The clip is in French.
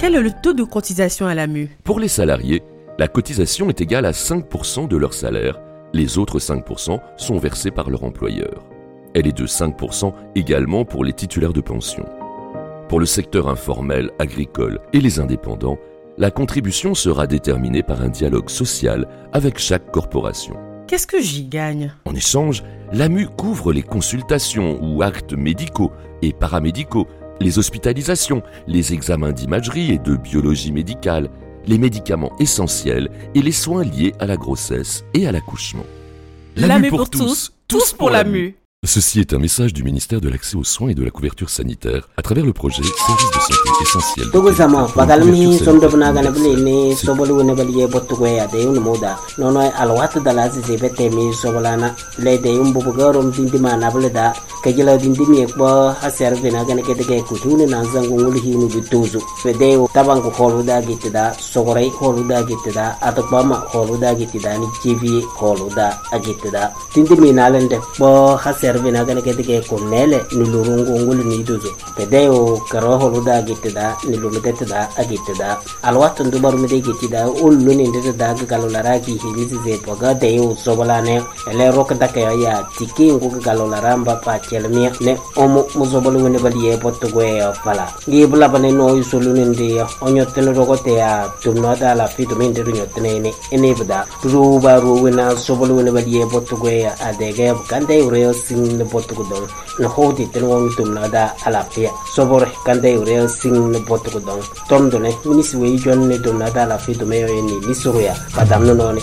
Quel est le taux de cotisation à l'AMU? Pour les salariés, la cotisation est égale à 5% de leur salaire. Les autres 5% sont versés par leur employeur. Elle est de 5% également pour les titulaires de pension. Pour le secteur informel, agricole et les indépendants, la contribution sera déterminée par un dialogue social avec chaque corporation. Qu'est-ce que j'y gagne? En échange, l'AMU couvre les consultations ou actes médicaux et paramédicaux, les hospitalisations, les examens d'imagerie et de biologie médicale, les médicaments essentiels et les soins liés à la grossesse et à l'accouchement. L'AMU pour tous, tous pour l'AMU. Ceci est un message du ministère de l'Accès aux soins et de la couverture sanitaire à travers le projet Service de santé essentiel. Tugusama bagalmi sondobna ganabli sobolu nebaliye botugwe ade moda nono alwat dala zibete mi sobolana lede umbugarom dindima nableda kajila dindimi ekba haser vena ganake kutune nanzangu ngulhinu bituzu fede tabangu holuda gitida sogorei holuda gitida atokbama holuda gitida ni jivi holuda agitida dindimi nalende bo haser vena ganake kunele nulurungu ngulu niduzu fede karo holuda gitida nilumidetida agitida alwat ndubar mide gitida uluni ndida galolaraki hilizi zepoga deyo sobolane ele rokda ya tiki ngu galolaramba pa chelmia ne omo muzobolu ne baliye potugwe pala ngibula bane no isuluni ndi onyotene rogote ya tumnoda la fitu minde nyotene ne enebda ruba ruwena sobolu ne baliye potugwe adege kande ureo sing ne potugudon no hodi tenwo tumnoda ala pia sobore kande ureo sing ne potugudon tomdone minisi we jonne tumnoda la fitu meyo ni nisuruya padamno no ne